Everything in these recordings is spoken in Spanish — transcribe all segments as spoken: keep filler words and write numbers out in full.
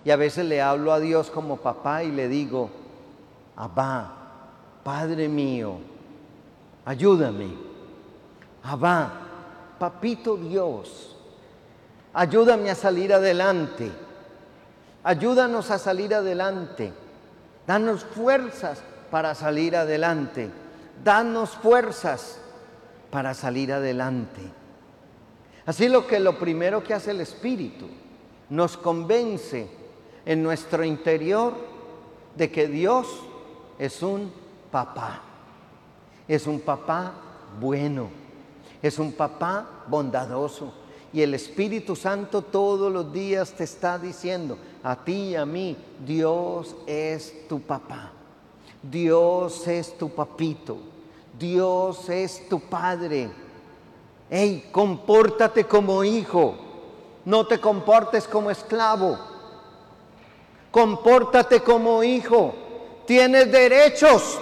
Y a veces le hablo a Dios como papá y le digo, Abba, Padre mío, ayúdame. Abba, Papito Dios, ayúdame a salir adelante. Ayúdanos a salir adelante. Danos fuerzas para salir adelante. Danos fuerzas para salir adelante. Así lo que lo primero que hace el Espíritu, nos convence en nuestro interior de que Dios es un papá. Es un papá bueno. Es un papá bondadoso. Y el Espíritu Santo todos los días te está diciendo, a ti y a mí, Dios es tu papá. Dios es tu papito. Dios es tu padre. Hey, compórtate como hijo. No te comportes como esclavo. Compórtate como hijo. Tienes derechos.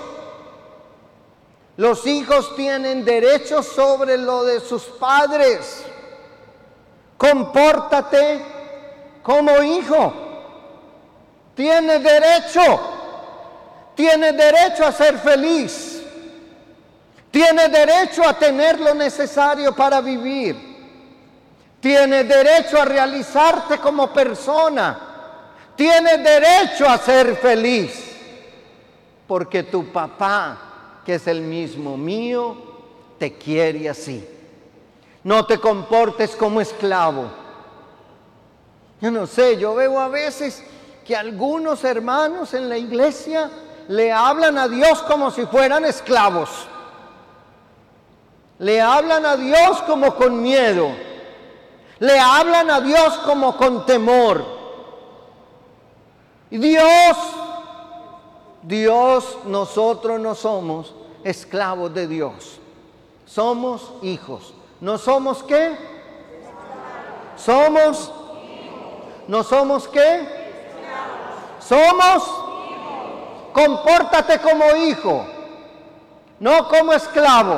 Los hijos tienen derechos sobre lo de sus padres. Compórtate como hijo. Tienes derecho. Tienes derecho a ser feliz. Tienes derecho a tener lo necesario para vivir. Tienes derecho a realizarte como persona. Tienes derecho a ser feliz. Porque tu papá, que es el mismo mío, te quiere así. No te comportes como esclavo. Yo no sé, yo veo a veces que algunos hermanos en la iglesia le hablan a Dios como si fueran esclavos. Le hablan a Dios como con miedo. Le hablan a Dios como con temor. Y Dios, Dios, nosotros no somos esclavos de Dios. Somos hijos. ¿No somos qué? ¿Somos? ¿No somos qué? ¿Somos? Compórtate como hijo, no como esclavo.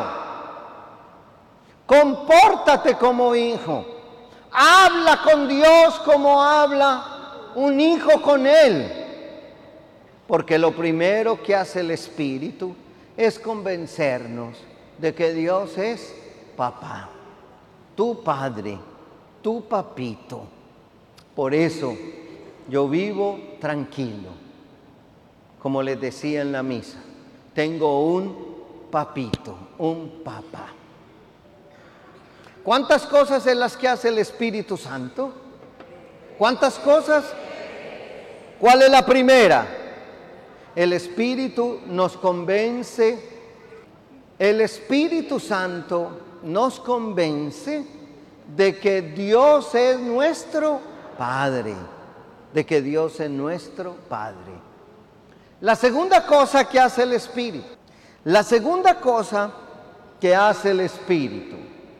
Compórtate como hijo. Habla con Dios como habla un hijo con Él. Porque lo primero que hace el Espíritu es convencernos de que Dios es papá, tu padre, tu papito. Por eso yo vivo tranquilo. Como les decía en la misa, tengo un papito, un papá. ¿Cuántas cosas es las que hace el Espíritu Santo? ¿Cuántas cosas? ¿Cuál es la primera? El Espíritu nos convence. El Espíritu Santo nos convence de que Dios es nuestro Padre, de que Dios es nuestro Padre. La segunda cosa que hace el Espíritu, la segunda cosa que hace el Espíritu,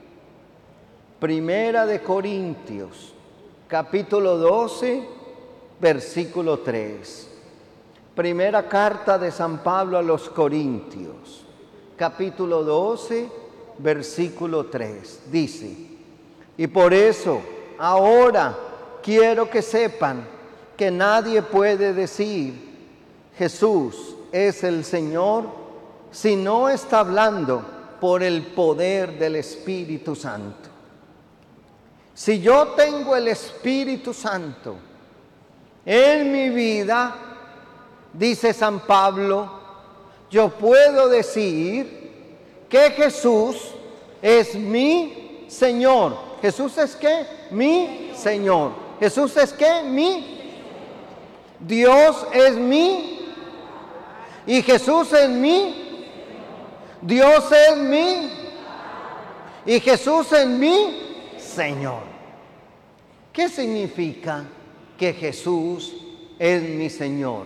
Primera de Corintios, capítulo doce, versículo tres. Primera carta de San Pablo a los Corintios, capítulo doce, versículo tres. Dice, y por eso ahora quiero que sepan que nadie puede decir Jesús es el Señor si no está hablando por el poder del Espíritu Santo. Si yo tengo el Espíritu Santo en mi vida, dice San Pablo, yo puedo decir que Jesús es mi Señor. ¿Jesús es qué? Mi Señor. ¿Jesús es qué? Mi. Dios es mi. Y Jesús es mi. Dios es mi. Y Jesús es mi Señor. ¿Qué significa que Jesús es mi Señor?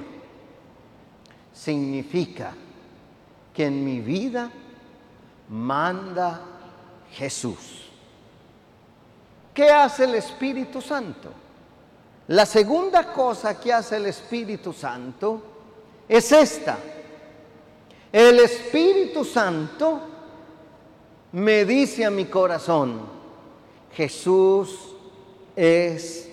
Significa que en mi vida manda Jesús. ¿Qué hace el Espíritu Santo? La segunda cosa que hace el Espíritu Santo es esta. El Espíritu Santo me dice a mi corazón, Jesús es